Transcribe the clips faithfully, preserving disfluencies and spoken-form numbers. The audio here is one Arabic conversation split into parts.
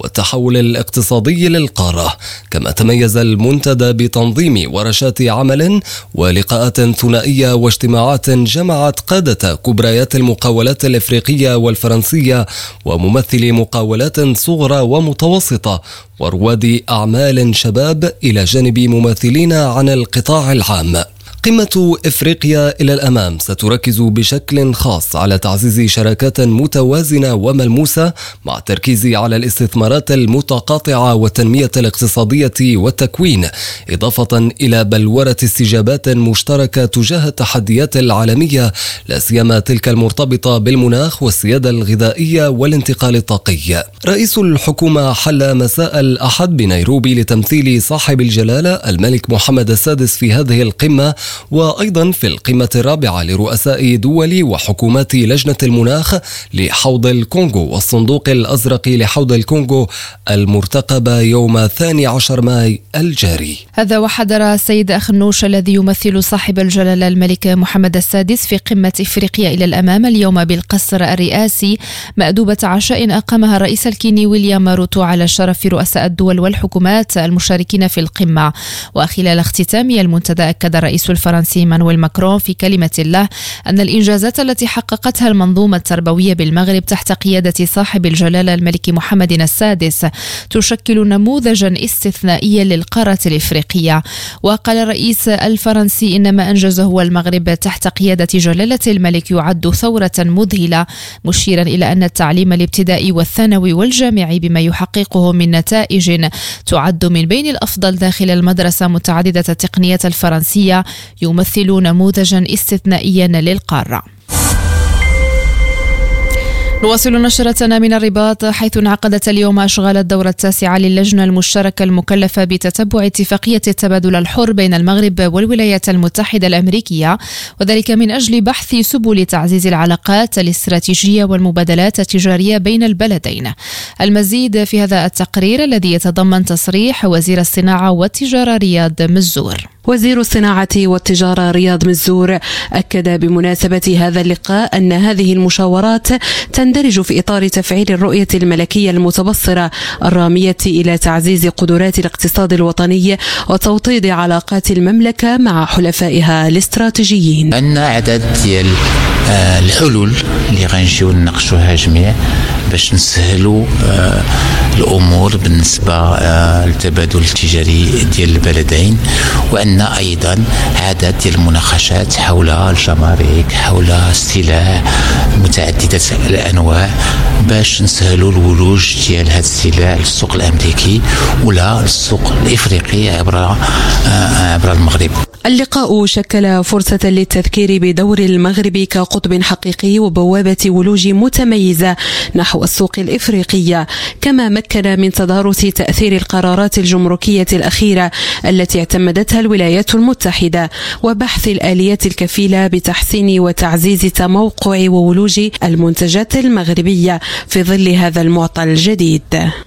والتحول الاقتصادي للقارة. كما تميز المنتدى بتنظيم ورشات عمل ولقاءات ثنائية واجتماعات جمعت قادة كبريات المقاولات الإفريقية والفرنسية وممثلي مقاولات صغرى ومتوسطة ورواد أعمال شباب إلى جانب ممثلين عن القطاع العام. قمة إفريقيا إلى الأمام ستركز بشكل خاص على تعزيز شراكات متوازنة وملموسة مع التركيز على الاستثمارات المتقاطعة والتنمية الاقتصادية والتكوين، إضافة إلى بلورة استجابات مشتركة تجاه التحديات العالمية لا سيما تلك المرتبطة بالمناخ والسيادة الغذائية والانتقال الطاقي. رئيس الحكومة حل مساء الأحد بنيروبي لتمثيل صاحب الجلالة الملك محمد السادس في هذه القمة، وأيضا في القمة الرابعة لرؤساء دول وحكومات لجنة المناخ لحوض الكونغو والصندوق الأزرق لحوض الكونغو المرتقبة يوم الثاني عشر ماي الجاري. هذا وحضر السيد أخنوش الذي يمثل صاحب الجلالة الملك محمد السادس في قمة إفريقيا إلى الأمام اليوم بالقصر الرئاسي مأدوبة عشاء أقامها الرئيس الكيني ويليام روتو على شرف رؤساء الدول والحكومات المشاركين في القمة. وخلال اختتام المنتدى أكد الرئيس الفرنسي مانويل ماكرون في كلمة له أن الإنجازات التي حققتها المنظومة التربوية بالمغرب تحت قيادة صاحب الجلالة الملك محمد السادس تشكل نموذجا استثنائيا للقارة الإفريقية. وقال الرئيس الفرنسي إن ما أنجزه المغرب تحت قيادة جلالة الملك يعد ثورة مذهلة، مشيرا إلى أن التعليم الابتدائي والثانوي والجامعي بما يحققه من نتائج تعد من بين الأفضل داخل المدرسة متعددة التقنيات الفرنسية يمثل نموذجا استثنائيا للقارة. نواصل نشرتنا من الرباط، حيث انعقدت اليوم أشغال الدورة التاسعة للجنة المشتركة المكلفة بتتبع اتفاقية التبادل الحر بين المغرب والولايات المتحدة الأمريكية، وذلك من أجل بحث سبل تعزيز العلاقات الاستراتيجية والمبادلات التجارية بين البلدين. المزيد في هذا التقرير الذي يتضمن تصريح وزير الصناعة والتجارة رياض مزور. وزير الصناعة والتجارة رياض مزور أكد بمناسبة هذا اللقاء أن هذه المشاورات تندرج في إطار تفعيل الرؤية الملكية المتبصرة الرامية إلى تعزيز قدرات الاقتصاد الوطني وتوطيد علاقات المملكة مع حلفائها الاستراتيجيين. عندنا عدد ديال الحلول اللي غنجيو نناقشوها جميع باش نسهلوا الأمور بالنسبة للتبادل التجاري ديال البلدين، وأن أيضا عدد ديال المناقشات حول الجمارك، حول السلع متعددة الأنواع باش نسهلوا الولوج ديال هذه السلع للسوق الأمريكي ولا للسوق الإفريقي عبر عبر المغرب. اللقاء شكل فرصة للتذكير بدور المغرب كقطب حقيقي وبوابة ولوج متميزة نحو السوق الإفريقية، كما مكن من تدارس تأثير القرارات الجمركية الأخيرة التي اعتمدتها الولايات المتحدة وبحث الآليات الكفيلة بتحسين وتعزيز تموقع وولوج المنتجات المغربية في ظل هذا المعطى الجديد.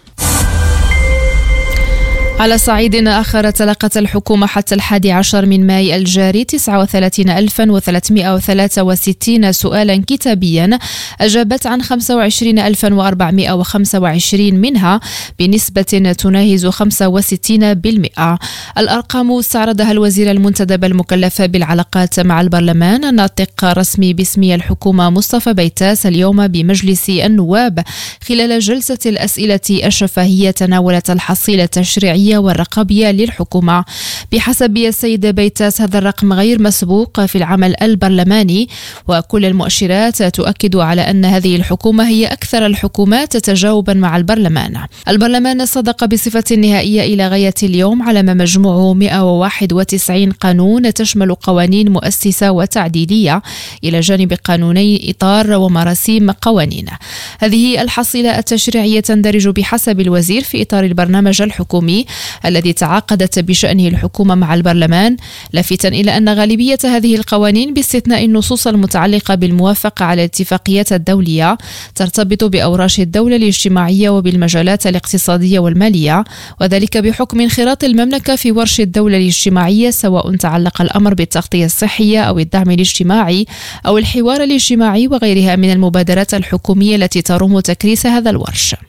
على صعيد آخر، تلقت الحكومة حتى الحادي عشر من ماي الجاري تسعة وثلاثين ألفا وثلاثمائة وثلاثة وستين سؤالا كتابيا أجابت عن خمسة وعشرين ألفا وأربعمائة وخمسة وعشرين منها بنسبة تناهز خمسة وستين بالمئة. الأرقام استعرضها الوزير المنتدب المكلف بالعلاقات مع البرلمان الناطق رسمي باسم الحكومة مصطفى بيتاس اليوم بمجلس النواب خلال جلسة الأسئلة الشفهية تناولت الحصيلة التشريعية والرقابية للحكومة. بحسب السيد بيتاس هذا الرقم غير مسبوق في العمل البرلماني، وكل المؤشرات تؤكد على أن هذه الحكومة هي أكثر الحكومات تجاوبا مع البرلمان. البرلمان صدق بصفة نهائية إلى غاية اليوم على ما مجموعه مئة وواحد وتسعين قانون تشمل قوانين مؤسسة وتعديلية إلى جانب قانوني إطار ومراسيم قوانين. هذه الحصيلة التشريعية تندرج بحسب الوزير في إطار البرنامج الحكومي الذي تعاقدت بشأنه الحكومة مع البرلمان، لافتا إلى أن غالبية هذه القوانين باستثناء النصوص المتعلقة بالموافقة على الاتفاقيات الدولية ترتبط بأوراش الدولة الاجتماعية وبالمجالات الاقتصادية والمالية، وذلك بحكم انخراط المملكة في ورش الدولة الاجتماعية، سواء تعلق الأمر بالتغطية الصحية أو الدعم الاجتماعي أو الحوار الاجتماعي وغيرها من المبادرات الحكومية التي تروم تكريس هذا الورش.